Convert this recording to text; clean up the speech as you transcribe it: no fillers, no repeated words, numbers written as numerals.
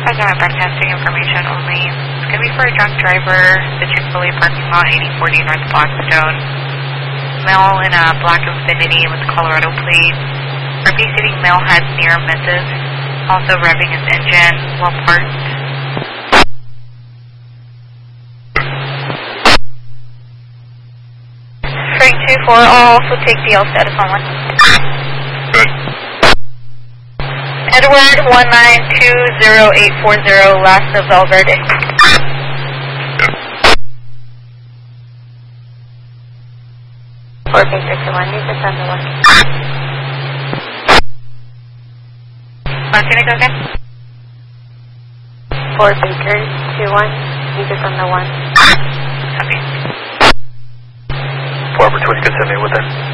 broadcasting information only. It's going to be for a drunk driver, the Chick-fil-A parking lot, 8040 North Blackstone. Male in a black Infiniti with Colorado plate. Repeating male has near misses. Also revving his engine while parked. Frank 2-4, I'll also take the L status on 1. Good. Edward 1920840, last of Valverde. Yep. 4 Baker 21, you just on the 1. Can I go again? 4 Baker 21, you just on the 1. Okay. 4 over 20, can send me with it.